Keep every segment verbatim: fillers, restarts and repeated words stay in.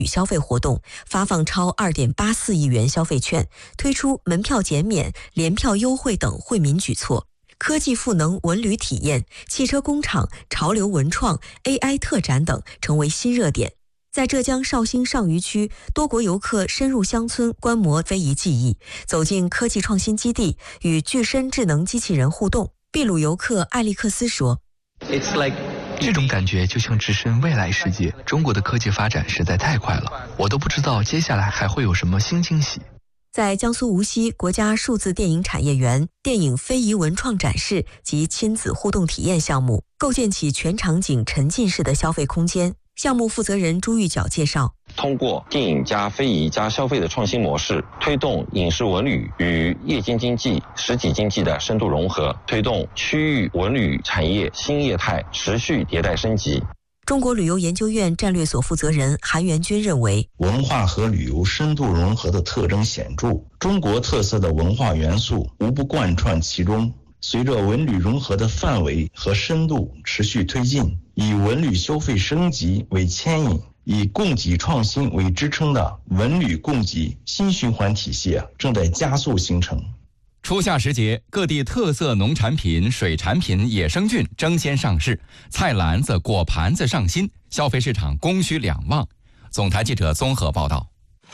与消费活动，发放超 二点八四亿元消费券，推出门票减免、联票优惠等惠民举措。科技赋能文旅体验、汽车工厂、潮流文创、A I 特展等成为新热点。在浙江绍兴上虞区，多国游客深入乡村观摩非遗技艺，走进科技创新基地，与具身智能机器人互动。秘鲁游客艾利克斯说 It's like这种感觉就像置身未来世界，中国的科技发展实在太快了，我都不知道接下来还会有什么新惊喜。 在江苏无锡国家数字电影产业园，电影非遗文创展示及亲子互动体验项目构建起全场景沉浸式的消费空间。项目负责人朱玉角介绍， 通过电影加非遗加消费的创新模式，推动影视文旅与夜间经济、实体经济的深度融合，推动区域文旅产业新业态持续迭代升级。 中国旅游研究院战略所负责人韩元军认为， 文化和旅游深度融合的特征显著，中国特色的文化元素无不贯穿其中。随着文旅融合的范围和深度持续推进，以文旅消费升级为牵引，以供给创新为支撑的文旅供给新循环体系正在加速形成。 初夏时节，各地特色农产品、水产品、野生菌争先上市，菜篮子、果盘子上新，消费市场供需两旺。总台记者综合报道。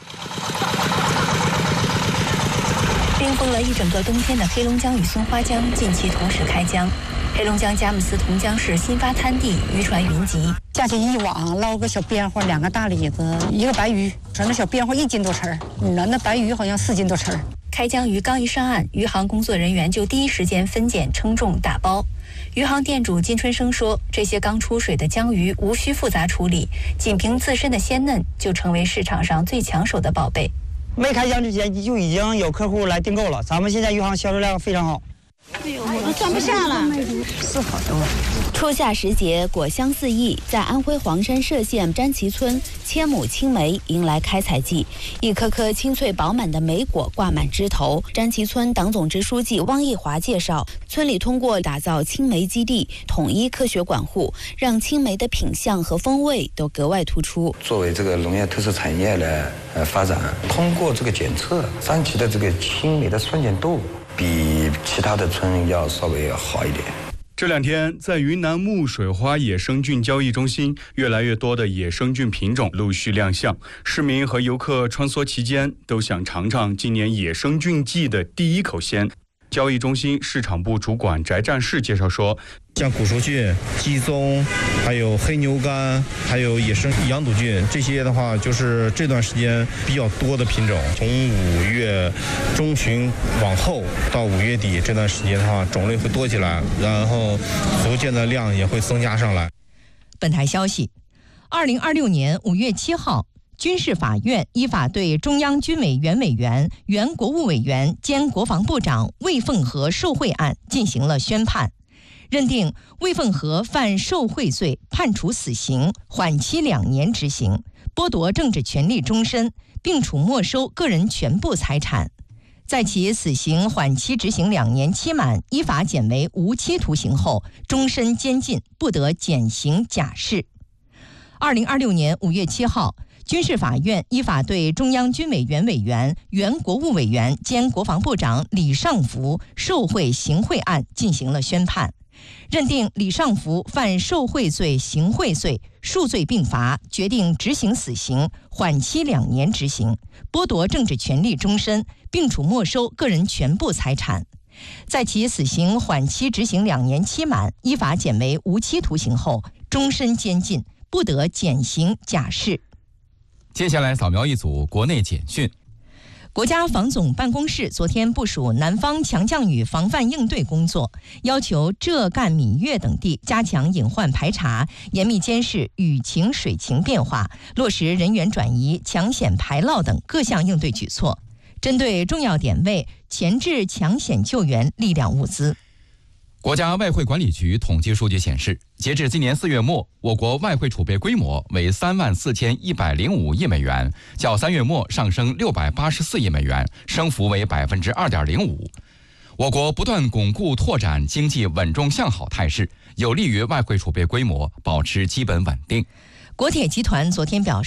冰封了一整个冬天的黑龙江与松花江近期同时开江。黑龙江佳木斯同江市新发滩地渔船云集， 架起一网，捞个小边花，两个大李子，一个白鱼，说那小边花一斤多称儿，那那白鱼好像四斤多称儿。 开江鱼刚一上岸，渔行工作人员就第一时间分拣、称重、打包。渔行店主金春生说，这些刚出水的江鱼无需复杂处理，仅凭自身的鲜嫩，就成为市场上最抢手的宝贝。 没开江之前就已经有客户来订购了，咱们现在渔行销售量非常好。 哎呦，我都装不下了，是好多。 初夏时节，果香四溢，在安徽黄山歙县詹旗村，千亩青梅迎来开采季，一颗颗清脆饱满的梅果挂满枝头。詹旗村党总支书记汪义华介绍，村里通过打造青梅基地，统一科学管护，让青梅的品相和风味都格外突出。 作为这个农业特色产业的呃发展，通过这个检测，张旗的这个青梅的酸碱度比其他的村要稍微好一点。 这两天，在云南木水花野生菌交易中心，越来越多的野生菌品种陆续亮相。市民和游客穿梭其间，都想尝尝今年野生菌季的第一口鲜。交易中心市场部主管翟战士介绍说， 像古熟菌、鸡枞，还有黑牛肝，还有野生羊肚菌，这些的话就是这段时间比较多的品种。从五月中旬往后到五月底这段时间的话，种类会多起来，然后逐渐的量也会增加上来。 本台消息，二零二六年五月七号。军事法院依法对中央军委原委员、原国务委员兼国防部长魏凤和受贿案进行了宣判，认定魏凤和犯受贿罪，判处死刑，缓期两年执行，剥夺政治权利终身，并处没收个人全部财产。在其死刑缓期执行两年期满，依法减为无期徒刑后，终身监禁，不得减刑假释。二零二六年五月七号。军事法院依法对中央军委原委员、原国务委员兼国防部长李尚福受贿行贿案进行了宣判，认定李尚福犯受贿罪、行贿罪，数罪并罚，决定执行死刑，缓期两年执行，剥夺政治权利终身，并处没收个人全部财产。在其死刑缓期执行两年期满，依法减为无期徒刑后，终身监禁，不得减刑假释。 接下来扫描一组国内简讯。 国家防总办公室昨天部署南方强降雨防范应对工作，要求浙赣闽粤等地加强隐患排查，严密监视雨情水情变化，落实人员转移、抢险排涝等各项应对举措，针对重要点位前置抢险救援力量物资。 国家外汇管理局统计数据显示，截至今年四月末，我国外汇储备规模为三万四千一百零五亿美元，较三月末上升六百八十四亿美元，升幅为百分之二点零五。我国不断巩固拓展经济稳中向好态势，有利于外汇储备规模保持基本稳定。 国铁集团昨天表示，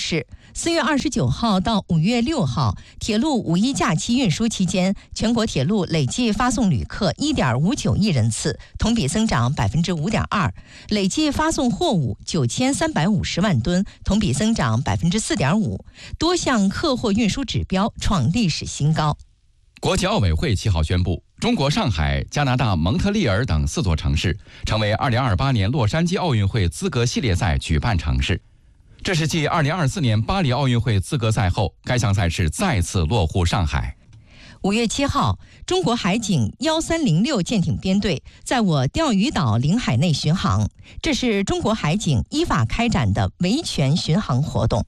四月二十九号到五月六号，铁路五一假期运输期间，全国铁路累计发送旅客一点五九亿人次，同比增长百分之五点二；累计发送货物九千三百五十万吨，同比增长百分之四点五。多项客货运输指标创历史新高。 国际奥委会七号宣布，中国上海、加拿大蒙特利尔等四座城市成为二零二八年洛杉矶奥运会资格系列赛举办城市。这是继二零二四年巴黎奥运会资格赛后，该项赛事再次落户上海。 五月七号，中国海警幺三零六舰艇编队在我钓鱼岛领海内巡航，这是中国海警依法开展的维权巡航活动。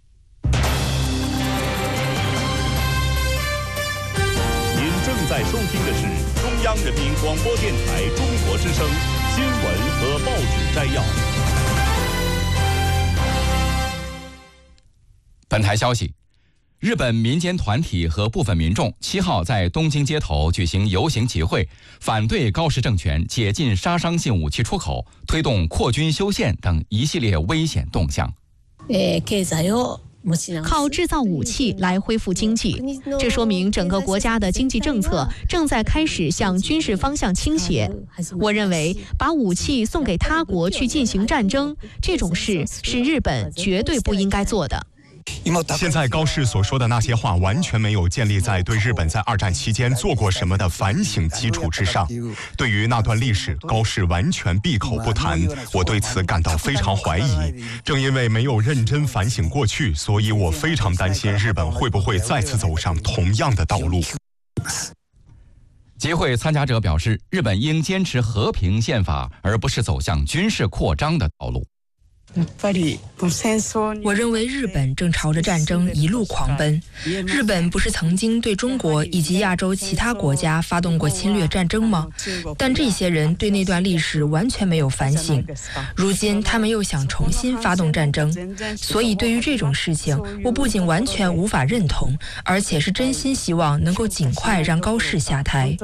您正在收听的是中央人民广播电台中国之声新闻和报纸摘要。 本台消息，日本民间团体和部分民众七号在东京街头举行游行集会，反对高市政权解禁杀伤性武器出口，推动扩军修宪等一系列危险动向。 靠制造武器来恢复经济，这说明整个国家的经济政策正在开始向军事方向倾斜。我认为把武器送给他国去进行战争，这种事是日本绝对不应该做的。 现在高市所说的那些话完全没有建立在对日本在二战期间做过什么的反省基础之上。对于那段历史，高市完全闭口不谈，我对此感到非常怀疑。正因为没有认真反省过去，所以我非常担心日本会不会再次走上同样的道路。 集会参加者表示，日本应坚持和平宪法，而不是走向军事扩张的道路。 我认为日本正朝着战争一路狂奔。日本不是曾经对中国以及亚洲其他国家发动过侵略战争吗？但这些人对那段历史完全没有反省，如今他们又想重新发动战争，所以对于这种事情，我不仅完全无法认同，而且是真心希望能够尽快让高市下台。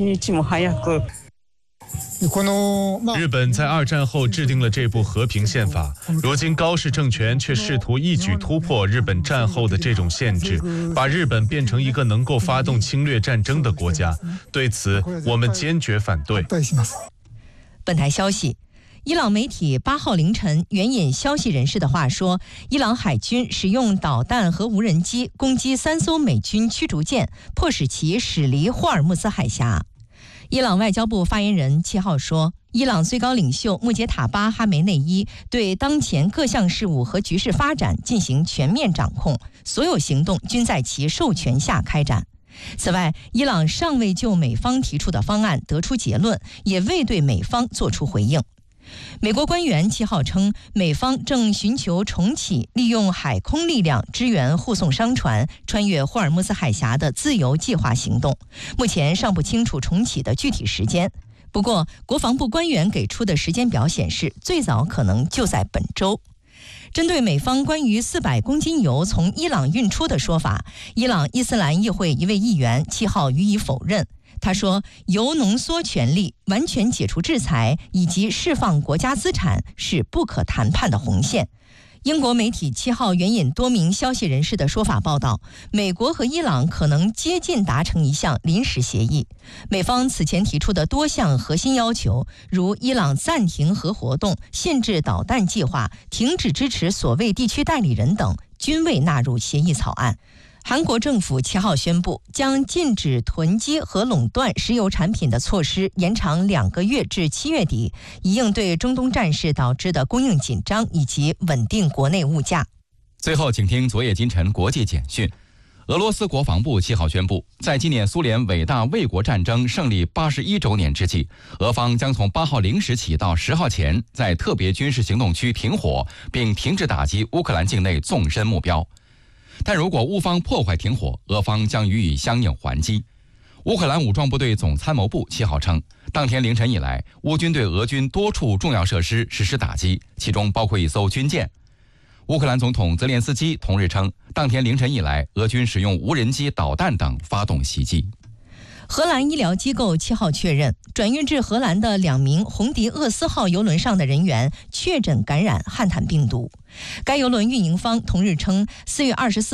日本在二战后制定了这部和平宪法，如今高市政权却试图一举突破日本战后的这种限制，把日本变成一个能够发动侵略战争的国家。对此，我们坚决反对。 本台消息，伊朗媒体八号凌晨援引消息人士的话说，伊朗海军使用导弹和无人机攻击三艘美军驱逐舰，迫使其驶离霍尔木兹海峡。伊朗外交部发言人七号说，伊朗最高领袖穆杰塔巴哈梅内伊对当前各项事务和局势发展进行全面掌控，所有行动均在其授权下开展。此外，伊朗尚未就美方提出的方案得出结论，也未对美方作出回应。美国官员七号称，美方正寻求重启利用海空力量支援护送商船穿越霍尔木兹海峡的自由计划行动，目前尚不清楚重启的具体时间。不过，国防部官员给出的时间表显示，最早可能就在本周。针对美方关于四百公斤油从伊朗运出的说法，伊朗伊斯兰议会一位议员七号予以否认。他说，铀浓缩权利、完全解除制裁以及释放国家资产是不可谈判的红线。英国媒体七号援引多名消息人士的说法报道，美国和伊朗可能接近达成一项临时协议。美方此前提出的多项核心要求，如伊朗暂停核活动、限制导弹计划、停止支持所谓地区代理人等，均未纳入协议草案。韩国政府七号宣布，将禁止囤积和垄断石油产品的措施延长两个月至七月底，以应对中东战事导致的供应紧张以及稳定国内物价。 最后，请听昨夜今晨国际简讯。俄罗斯国防部七号宣布，在纪念苏联伟大卫国战争胜利八十一周年之际，俄方将从八号零时起到十号前，在特别军事行动区停火，并停止打击乌克兰境内纵深目标。但如果乌方破坏停火，俄方将予以相应还击。乌克兰武装部队总参谋部七号称，当天凌晨以来，乌军对俄军多处重要设施实施打击，其中包括一艘军舰。乌克兰总统泽连斯基同日称，当天凌晨以来，俄军使用无人机、导弹等发动袭击。 荷兰医疗机构七号确认，转运至荷兰的两名红迪厄斯号邮轮上的人员确诊感染汉坦病毒。该邮轮运营方同日称，四月二十四